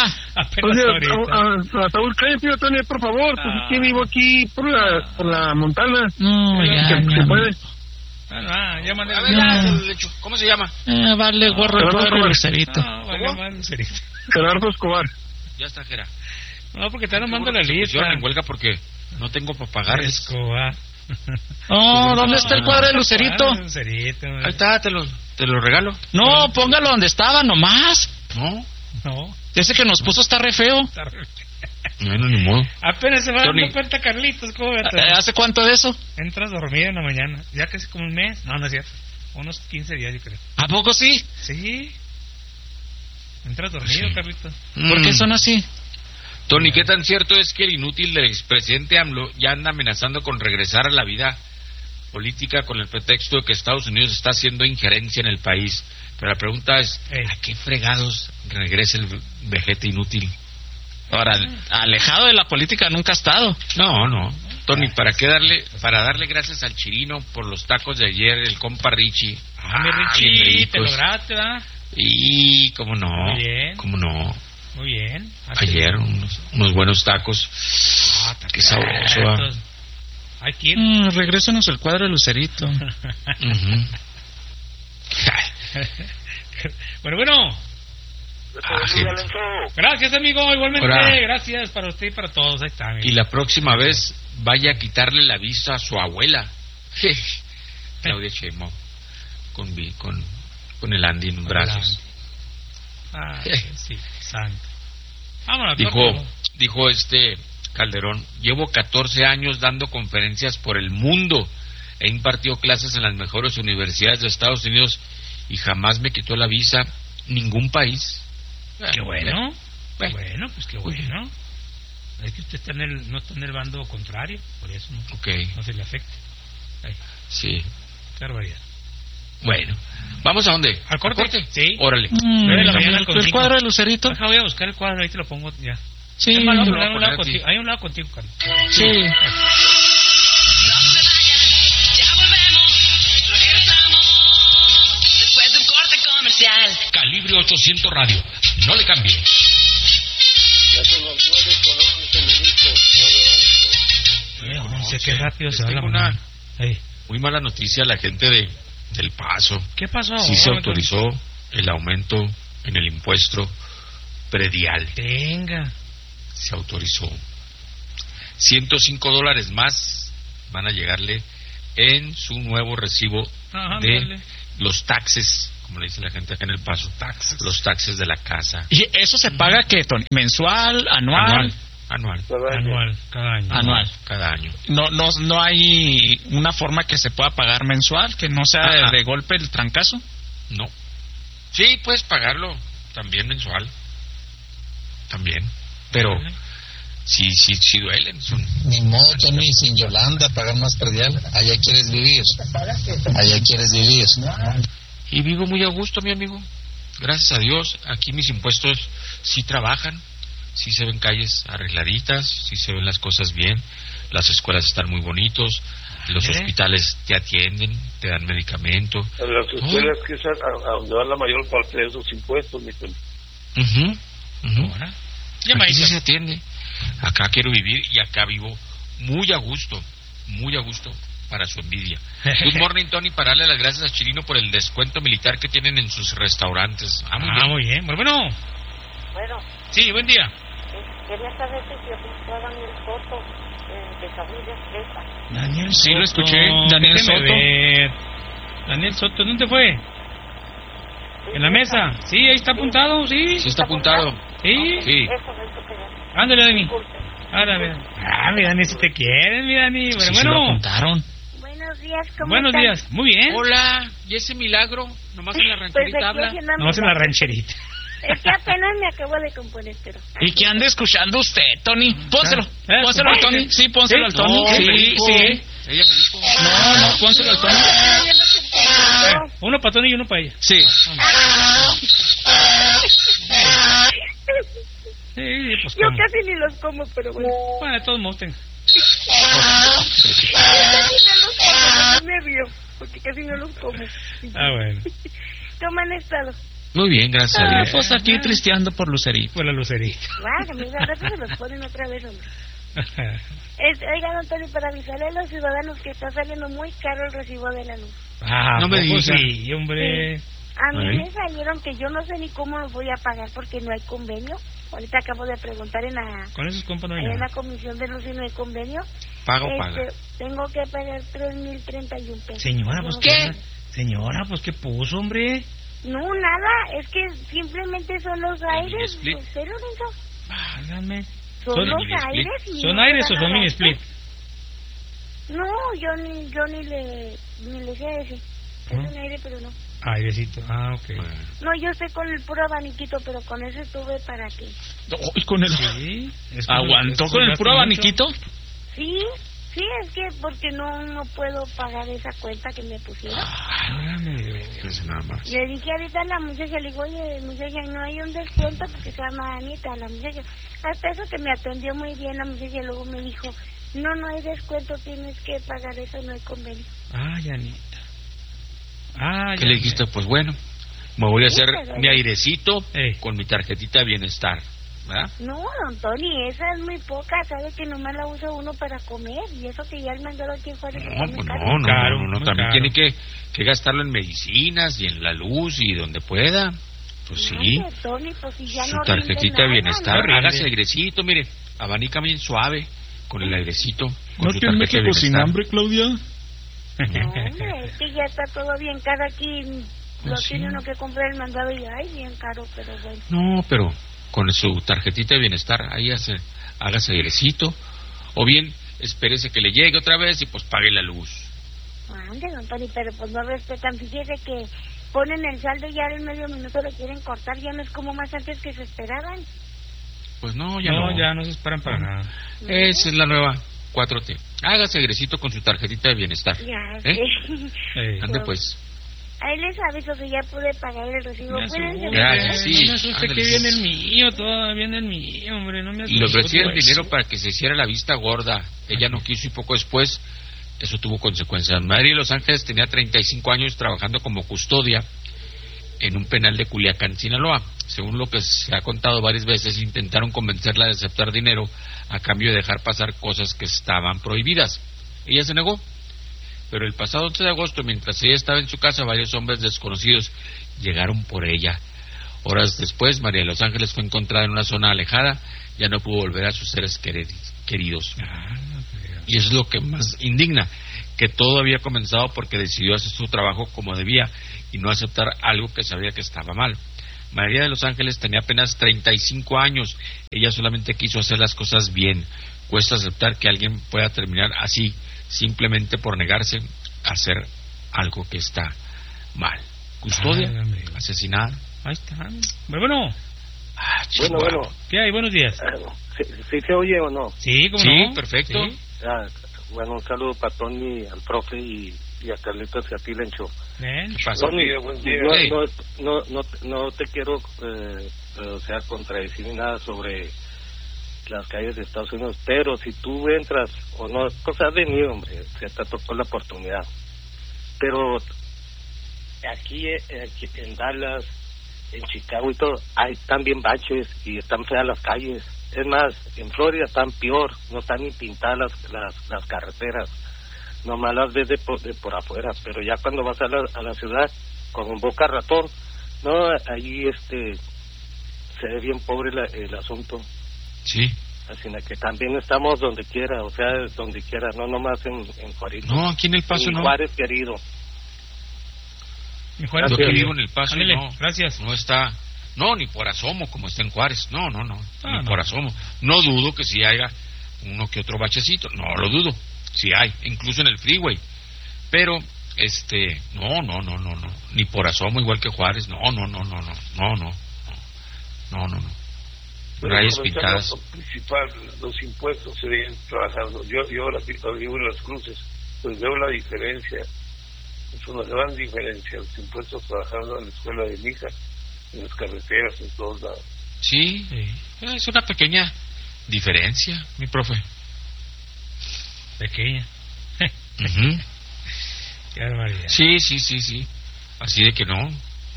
Saúl, cállate, Tony, por favor. Pues es que vivo aquí por la montana.
No, ya.
¿Se puede?
Ya mandé.
¿Cómo se llama?
Vale, gorro el cuadro de Lucerito.
Gerardo Escobar.
Ya está, Gera.
No, porque te mando la lista.
Yo en huelga porque no tengo para pagarles.
Escobar.
¿Dónde está el cuadro de Lucerito?
Ahí está, te lo regalo.
No, póngalo donde estaba nomás.
No.
Ese que nos puso está re feo.
Bueno, ni modo.
Apenas se va dando cuenta, Carlitos. ¿Cómo
¿Hace cuánto de eso?
Entras dormido en la mañana. Ya casi como un mes. No es cierto. Unos 15 días, yo creo.
¿A poco sí?
Sí. Entras dormido, Carlitos.
¿Por qué son así?
Tony, ¿qué tan cierto es que el inútil del expresidente AMLO ya anda amenazando con regresar a la vida política con el pretexto de que Estados Unidos está haciendo injerencia en el país? Pero la pregunta es, ¿a qué fregados regresa el vejete inútil?
Ahora, alejado de la política nunca ha estado.
No. Tony, ¿para darle gracias al Chirino por los tacos de ayer, el compa Richie?
Mi Richie, te lograste, ¿verdad?
Y cómo no.
Muy bien.
Cómo no.
Muy bien.
Ayer unos buenos tacos. Qué sabroso.
Hay que ir.
Regrésanos el cuadro de Lucerito.
Bueno. Gracias, amigo. Igualmente. Gracias para usted y para todos. Ahí está, amigo.
Y la próxima vez vaya a quitarle la visa a su abuela. Claudia Sheinbaum. Con el Andy en los brazos.
Sí, santo. Vámonos,
dijo Calderón, llevo 14 años dando conferencias por el mundo. He impartido clases en las mejores universidades de Estados Unidos y jamás me quitó la visa ningún país.
Qué bueno. Bueno, pues qué bueno. Es que usted no está en el bando contrario, por eso no se le afecta.
Sí.
Qué barbaridad.
Bueno, ¿vamos a dónde?
¿Al corte? Sí.
Órale.
El cuadro de Lucerito.
Voy a buscar el cuadro, ahí te lo pongo ya. Sí,
hay un lado contigo, Carlos.
Sí.
Después de un corte comercial.
Calibre 800 Radio. No le cambie.
Ya son las 9 con 11 minutos. 9:11.
Qué rápido se va la
Tengo
mañana.
muy mala noticia a la gente del Paso.
¿Qué pasó?
Sí se autorizó el aumento en el impuesto predial.
Venga.
Se autorizó. $105 más van a llegarle en su nuevo recibo de los taxes, como le dice la gente acá en El Paso. Los taxes de la casa.
¿Y eso se paga qué, Tony? ¿Mensual? ¿Anual?
Anual. Cada año.
No hay una forma que se pueda pagar mensual, que no sea de golpe el trancazo.
No. Sí, puedes pagarlo también mensual. También. Pero sí duelen.
Ni modo, Tony, sin Yolanda pagar más predial. Allá quieres vivir.
Y vivo muy a gusto, mi amigo. Gracias a Dios. Aquí mis impuestos sí trabajan. Sí se ven calles arregladitas. Sí se ven las cosas bien. Las escuelas están muy bonitos. Los hospitales te atienden, te dan medicamento.
Las escuelas que es a donde va la mayor parte de esos impuestos, mi Tony.
Aquí sí se atiende. Acá quiero vivir y acá vivo muy a gusto para su envidia. Good morning, Tony, para darle las gracias a Chirino por el descuento militar que tienen en sus restaurantes.
Muy bien. Bueno. Sí, buen día.
Quería saber si apuntaba Daniel Soto de Familias Fresa.
Daniel
Sí,
Soto.
lo escuché. Daniel
Déjeme
Soto.
ver. Daniel Soto, ¿dónde fue? ¿En la mesa? Sí, ahí está apuntado, sí.
Sí está apuntado.
Sí. Ándale, Dani. Ahora, mi Dani, si te quieren, mi Dani.
Sí, se lo apuntaron.
Buenos días, ¿cómo
Buenos
están?
días, muy bien.
Hola, ¿y ese milagro? Nomás en la rancherita
aquí
habla.
haciendo
Nomás en la rancherita.
Es que apenas me acabo de componer, pero...
¿Y qué anda escuchando usted, Tony? Pónselo al Tony. Sí, pónselo al Tony.
No, me dijo.
Sí.
Ella me dijo.
No, pónselo al Tony.
Uno para Tony y uno para ella.
Sí.
Sí, pues
Yo
¿cómo?
casi ni los como, pero bueno.
Bueno, de todos modos tengo.
Casi no los como, me río, porque casi no los como.
Bueno.
¿Cómo han estado?
Muy bien, gracias a Dios.
Pues aquí tristeando por Lucerito.
Por la Lucerita.
Bueno, mira, al rato se los ponen otra vez, hombre. Oiga, don Tony, para avisarle a los ciudadanos que está saliendo muy caro el recibo de la luz.
No me digas.
Sí, hombre.
Sí. A mí me salieron que yo no sé ni cómo los voy a pagar porque no hay convenio. Ahorita acabo de preguntar en la...
Con esos compas no hay
en
nada.
la comisión de luz y no hay convenio.
Pago, paga.
Tengo que pagar 3,031 pesos.
Señora, pues
¿qué?
Señora, pues qué puso, hombre.
No, nada, es que simplemente son los aires.
split.
¿En serio, Renzo?
Válgame.
Son los
mini split.
aires. Y
¿Son
no
aires o
me
son
dan
mini
abasto.
split?
No, yo ni le sé decir. Es un aire, pero no.
Airecito, ok.
No, yo estoy con el puro abaniquito, pero con ese tuve para que...
¿Y con el...
Sí.
¿Aguantó con el puro abaniquito?
Sí, es que porque no puedo pagar esa cuenta que me pusieron.
Pues nada más.
Le dije ahorita a la muchacha, le digo, oye, muchacha, no hay un descuento porque se llama Anita, la muchacha. Hasta eso que me atendió muy bien la muchacha, luego me dijo, no hay descuento, tienes que pagar eso, no hay convenio.
Ay, Anita.
¿Qué le dijiste? Pues bueno, me voy a hacer
pero-
mi airecito con mi tarjetita de bienestar, ¿verdad?
No, don Tony, esa es muy poca, sabe que nomás la usa uno para comer, y eso que ya el mandado aquí en Juárez está
No,
muy
pues
caro.
no, también tiene que gastarlo en medicinas y en la luz y donde pueda. Pues sí,
Oye, Tony, pues si ya
su
no
tarjetita de
rinde
bienestar,
nada,
hágase airecito, mire, abanica bien suave con el airecito, con
¿No
su
que en
tarjeta de
México sin
bienestar.
hambre, Claudia?
No, hombre, es que ya está todo bien caro aquí, lo
sí.
tiene uno que comprar el mandado y ay, bien caro, pero bueno.
No, pero con su tarjetita de bienestar, ahí hágase airecito, o bien espérese que le llegue otra vez y pues pague la luz.
Ande, don Tony, pero pues no respetan, fíjese que ponen el saldo y ya en medio minuto lo quieren cortar, ya no es como más antes que se esperaban.
Pues no, ya no
se esperan para nada.
Esa es la nueva 4T. Hágase airecito con su tarjetita de bienestar.
Ya,
¿Eh?
sí.
Ande pues.
Ahí les aviso que ya pude pagar el recibo.
Gracias, sí.
No me asuste que viene el mío, todo viene el mío, hombre, no me asuste.
Le ofrecieron dinero para que se hiciera la vista gorda. Ella no quiso y poco después eso tuvo consecuencias. María de Los Ángeles tenía 35 años trabajando como custodia en un penal de Culiacán, Sinaloa. Según lo que se ha contado varias veces, intentaron convencerla de aceptar dinero a cambio de dejar pasar cosas que estaban prohibidas. Ella se negó. Pero el pasado 11 de agosto, mientras ella estaba en su casa, varios hombres desconocidos llegaron por ella. Horas después, María de Los Ángeles fue encontrada en una zona alejada, ya no pudo volver a sus seres queridos. Y eso es lo que más indigna, que todo había comenzado porque decidió hacer su trabajo como debía y no aceptar algo que sabía que estaba mal. María de Los Ángeles tenía apenas 35 años, ella solamente quiso hacer las cosas bien. Cuesta aceptar que alguien pueda terminar así, simplemente por negarse a hacer algo que está mal. Custodia, asesinada.
Ahí está. Bueno.
Bueno.
¿Qué hay? Buenos días.
¿Sí se oye o no?
Sí, ¿cómo
sí,
no?
Perfecto.
Sí. Bueno, un saludo para Tony, al profe y a Carlitos y a ti, Lencho.
¿Qué pasa?
Tony,
buen día.
no te quiero contradecir ni nada sobre las calles de Estados Unidos, pero si tú entras o no, cosas de mí, hombre, se te tocó la oportunidad, pero aquí en Dallas, en Chicago y todo, hay también baches y están feas las calles. Es más, en Florida están peor, no están ni pintadas las carreteras, nomás las ves de por afuera, pero ya cuando vas a la ciudad con un boca ratón, no, ahí se ve bien pobre el asunto.
Sí.
Así que también estamos donde quiera, o sea, donde quiera, no nomás en Juárez.
No, aquí en El Paso no.
Juárez querido.
En Juárez yo que vivo en El Paso.
Ándale,
no,
gracias.
No está, no, ni por asomo como está en Juárez, no, ni por asomo. No dudo que si haya uno que otro bachecito, no lo dudo, si hay, incluso en el freeway. Pero, no, ni por asomo igual que Juárez, no. Rayas pintadas.
Lo principal, los impuestos se vienen trabajando. Yo ahora vivo en Las Cruces, pues veo la diferencia. Es una gran diferencia. Los impuestos trabajando en la escuela de mi hija, en las carreteras, en todos lados.
Sí, es una pequeña diferencia, mi profe.
Pequeña. Qué barbaridad.
Sí. Así de que no.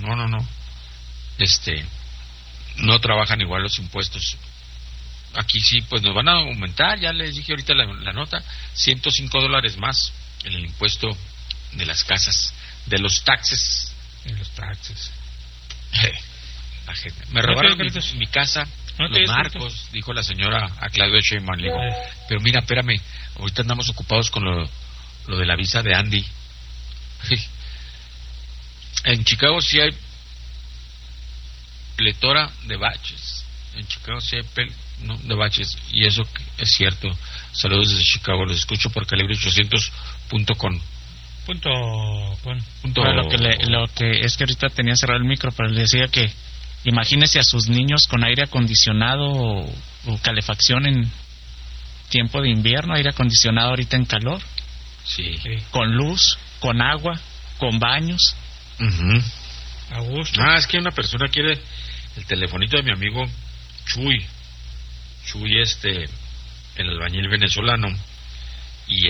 No trabajan igual los impuestos. Aquí sí, pues nos van a aumentar, ya les dije ahorita la nota, $105 más en el impuesto de las casas, de los taxes. La gente. Me robaron mi casa, los narcos, dijo la señora a Claudio Sheinbaum. Le digo, pero mira, espérame, ahorita andamos ocupados con lo de la visa de Andy. En Chicago sí hay pletora de baches. En Chicago sí hay de baches, y eso es cierto. Saludos desde Chicago, los escucho por calibre800.com.
Lo que es que ahorita tenía cerrado el micro, pero le decía que imagínese a sus niños con aire acondicionado o calefacción en tiempo de invierno, aire acondicionado ahorita en calor, con luz, con agua, con baños.
A gusto.
Es que una persona quiere el telefonito de mi amigo Chuy, el albañil venezolano, y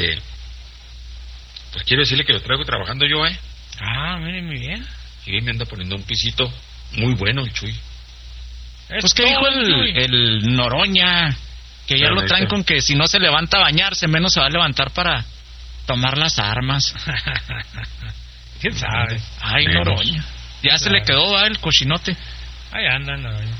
pues quiero decirle que lo traigo trabajando yo,
mire, muy bien.
Sí, me anda poniendo un pisito muy bueno el Chuy.
Pues que dijo el Noroña, que ya lo traen con que si no se levanta a bañarse, menos se va a levantar para tomar las armas.
¿Quién sabe?
Ay, Noroña. Ya se le quedó el cochinote.
Ahí anda, Noroña.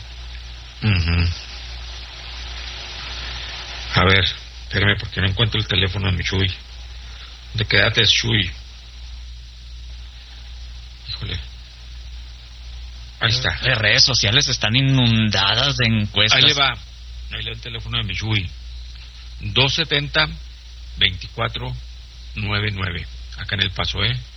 A ver, espérame porque no encuentro el teléfono de mi Chuy. ¿De qué edad es Chuy? Híjole. Ahí está.
Las redes sociales están inundadas de encuestas.
Ahí le va. Ahí le va el teléfono de mi Chuy. 270-2499. Acá en El Paso,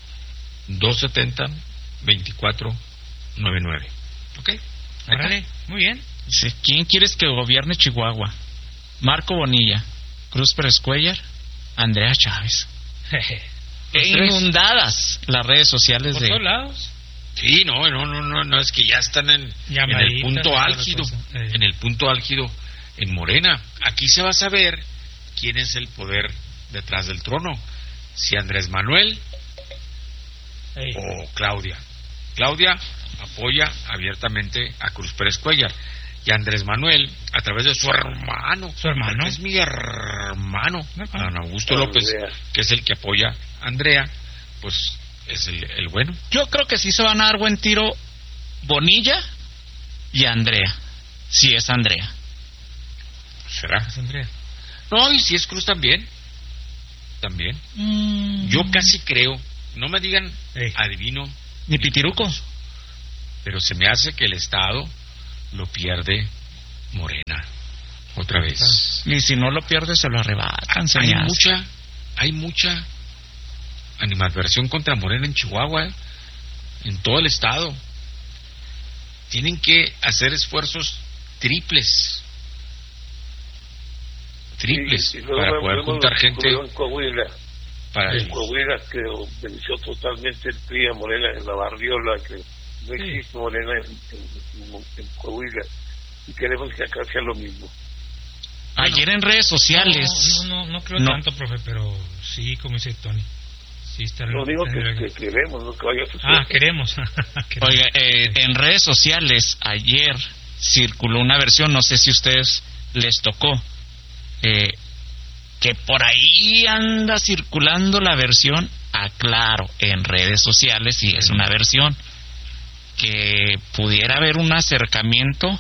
270-2499. ¿Ok?
Órale, muy bien.
¿Quién quieres que gobierne Chihuahua? Marco Bonilla, Cruz Pérez Cuellar, Andrea Chávez. inundadas las redes sociales
por todos lados.
Sí, no, es que ya están en el punto álgido, en el punto álgido en Morena. Aquí se va a saber quién es el poder detrás del trono, si Andrés Manuel o Claudia. Claudia apoya abiertamente a Cruz Pérez Cuellar y Andrés Manuel a través de su hermano, es mi hermano, Don Augusto López, que es el que apoya a Andrea, pues es el bueno.
Yo creo que sí se van a dar buen tiro Bonilla y Andrea, si es Andrea.
¿Será?
Es Andrea.
No, y si es Cruz también. Yo casi creo, no me digan adivino
ni pitiruco,
pero se me hace que el Estado lo pierde Morena otra vez.
Y si no lo pierde se lo arrebatan.
Hay mucha animadversión contra Morena en Chihuahua, en todo el estado. Tienen que hacer esfuerzos triples para poder juntar gente.
En Coahuila que venció totalmente el PRI a Morena en la barriola, que no existe Morena en Coahuila, y queremos que acá sea lo mismo.
Ayer en redes sociales
no creo tanto, profe, pero sí, como dice Tony, sí está.
No digo que queremos, no que vaya a suceder.
Queremos.
Oiga, en redes sociales ayer circuló una versión, no sé si a ustedes les tocó, que por ahí anda circulando la versión, aclaro, en redes sociales, y es una versión, que pudiera haber un acercamiento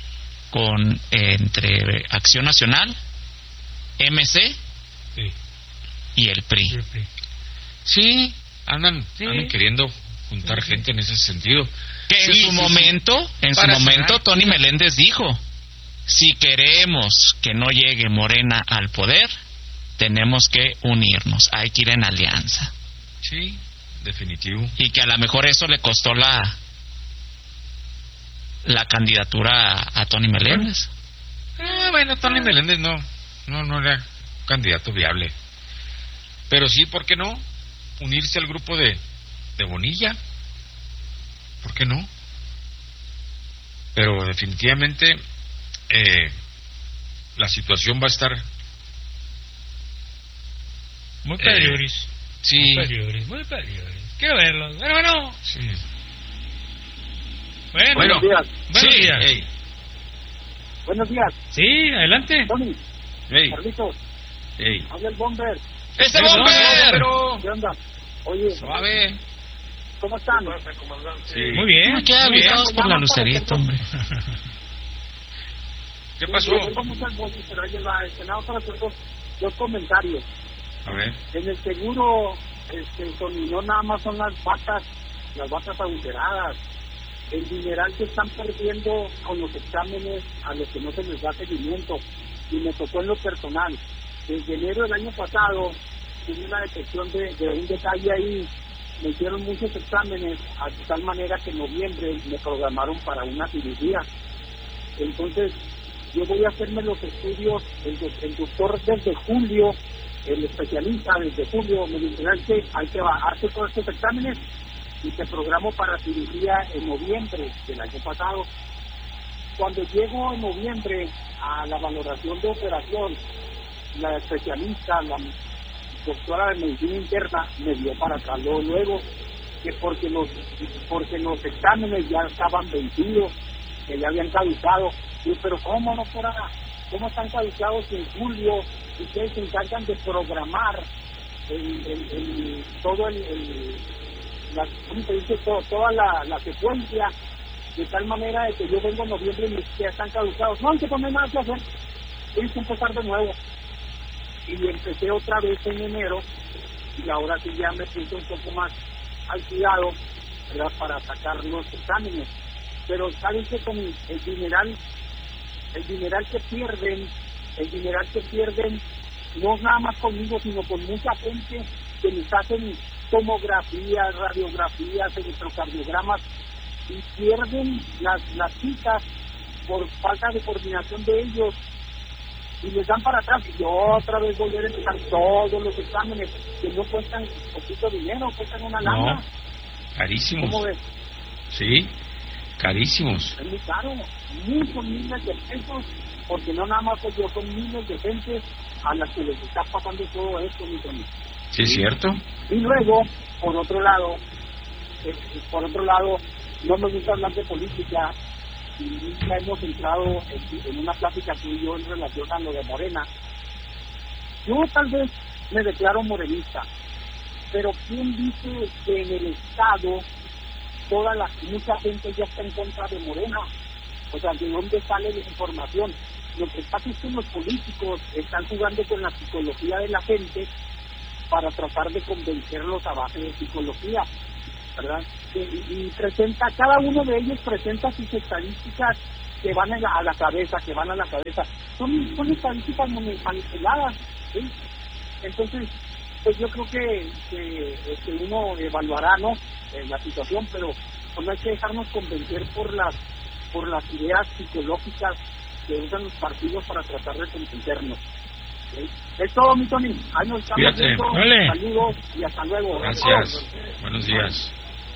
entre Acción Nacional, MC y el PRI.
Sí, andan queriendo juntar gente en ese sentido.
Que en su momento Tony Meléndez dijo: si queremos que no llegue Morena al poder, tenemos que unirnos, hay que ir en alianza.
Sí, definitivo.
Y que a lo mejor eso le costó la candidatura a Tony Meléndez.
Bueno, Tony Meléndez no era candidato viable. Pero sí, ¿por qué no? Unirse al grupo de Bonilla. ¿Por qué no? Pero definitivamente la situación va a estar
muy peligrosa.
Sí.
Muy peligrosa. Quiero verlo. Bueno.
Sí.
Bueno.
Buenos días.
Buenos días.
Hey.
Buenos días.
Sí, adelante.
Tony.
Hey.
Carlitos.
Hey.
Habla el Bomber.
¡Ese Bomber!
¿Qué onda? Oye.
Suave.
¿Cómo están?
Sí.
Muy bien.
¿Qué habitados por la Lucerito, hombre?
¿Qué pasó?
Pero ahí va, nada para hacer dos comentarios.
A ver.
En el seguro, no nada más son las vacas adulteradas. El dineral que están perdiendo con los exámenes a los que no se les da seguimiento. Y me tocó en lo personal. Desde enero del año pasado tuve una detección de un detalle ahí. Me hicieron muchos exámenes de tal manera que en noviembre me programaron para una cirugía. Entonces yo voy a hacerme los estudios, el doctor desde julio, el especialista desde julio me dice: hay que hacer todos estos exámenes y te programo para cirugía en noviembre del año pasado. Cuando llego en noviembre a la valoración de operación, la especialista, la doctora de medicina interna, me dio para atrás luego, que porque los exámenes ya estaban vencidos, que ya habían caducado. Y pero ¿cómo no fuera? ¿Cómo están caducados en julio? Ustedes se encargan de programar toda la secuencia, de tal manera de que yo vengo en noviembre y ya están caducados. No hay que poner nada que hacer, hay que empezar de nuevo. Y empecé otra vez en enero, y ahora sí ya me puse un poco más al cuidado, ¿verdad?, para sacar los exámenes. Pero saben que con el dineral que pierden, no nada más conmigo, sino con mucha gente que les hacen tomografías, radiografías, electrocardiogramas, y pierden las citas por falta de coordinación de ellos.
y les dan para atrás y otra vez volver a empezar todos los exámenes que no cuestan poquito dinero, cuestan una lana.
No, carísimos.
¿Cómo ves?
Sí, carísimos.
Es muy caro, muchos miles de pesos, porque no nada más soy yo, son miles de gente a las que les está pasando todo esto, mi amigo.
Sí, es cierto.
Y luego, por otro lado, no me gusta hablar de política, y nunca hemos entrado en una plática tú y yo en relación a lo de Morena. Yo tal vez me declaro morenista, pero ¿quién dice que en el Estado mucha gente ya está en contra de Morena? O sea, ¿de dónde sale la información? Lo que pasa es que los políticos están jugando con la psicología de la gente para tratar de convencerlos a base de psicología, ¿verdad? Y cada uno de ellos presenta sus estadísticas que van a la cabeza. Son estadísticas manipuladas, ¿sí? Entonces, pues yo creo que uno evaluará, ¿no?, la situación, pero pues no hay que dejarnos convencer por las ideas psicológicas que usan los partidos para tratar de convencernos. ¿Sí? Es todo, mi Tony. Ahí nos estamos viendo.
Vale.
Saludos y hasta luego.
Gracias. Buenos días.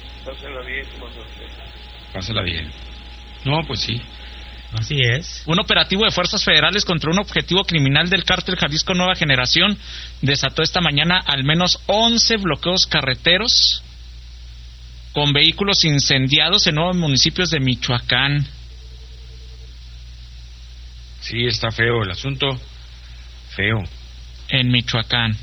Pásala bien. No, pues sí.
Así es. Un operativo de fuerzas federales contra un objetivo criminal del cártel Jalisco Nueva Generación desató esta mañana al menos 11 bloqueos carreteros con vehículos incendiados en 9 municipios de Michoacán.
Sí, está feo el asunto. Feo.
En Michoacán.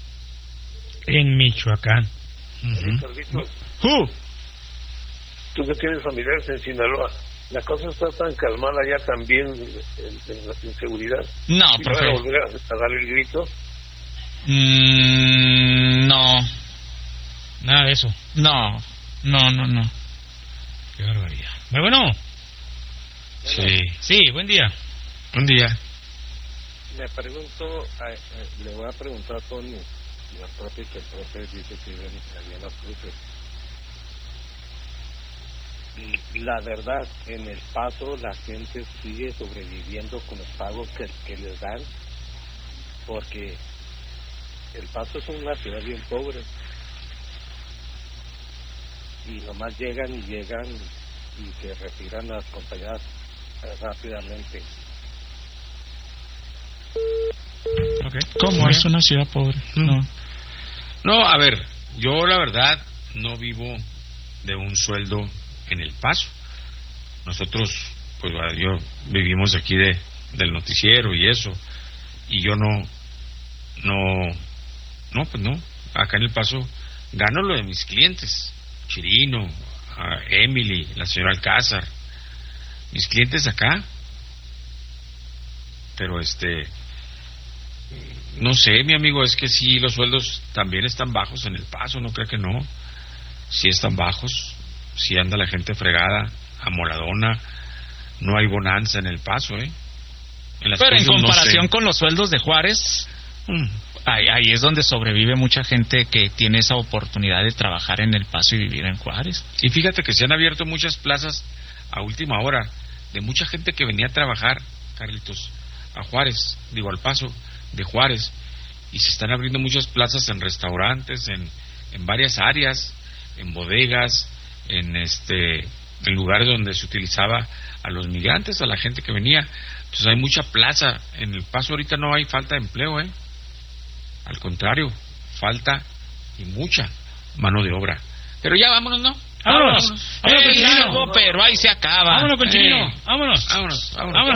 Tú que tienes familiares en Sinaloa, la cosa está tan calmada ya también en la inseguridad.
No,
¿Y
profe.
van a volver a dar el grito?
No.
Nada de eso.
No.
Qué barbaridad. Bueno. Sí, buen día.
Buen día.
Me pregunto, le voy a preguntar a Tony, y al profe, que el profe dice que viven en las cruces. La verdad, en El Paso la gente sigue sobreviviendo con los pagos que les dan, porque El Paso es una ciudad bien pobre y nomás llegan y se retiran las compañías rápidamente.
¿Cómo es una ciudad pobre?
No, a ver, yo la verdad no vivo de un sueldo en El Paso. Nosotros, pues yo vivimos aquí del noticiero y eso, y yo pues no, acá en El Paso gano lo de mis clientes, Chirino, Emily, la señora Alcázar, mis clientes acá, pero no sé, mi amigo, es que sí, los sueldos también están bajos en El Paso, no creo que no, sí están bajos, sí anda la gente fregada, amoladona, no hay bonanza en El Paso,
Pero en comparación con los sueldos de Juárez, ahí es donde sobrevive mucha gente que tiene esa oportunidad de trabajar en El Paso y vivir en Juárez.
Y fíjate que se han abierto muchas plazas a última hora de mucha gente que venía a trabajar, Carlitos, a Juárez, al Paso de Juárez, y se están abriendo muchas plazas en restaurantes, en varias áreas, en bodegas, en lugares donde se utilizaba a los migrantes, a la gente que venía. Entonces hay mucha plaza en El Paso. Ahorita no hay falta de empleo, al contrario, falta y mucha mano de obra. Pero ya vámonos, ¿no?
Vámonos con Chirino. Pero ahí se acaba.
Vámonos con Chirino. Vámonos.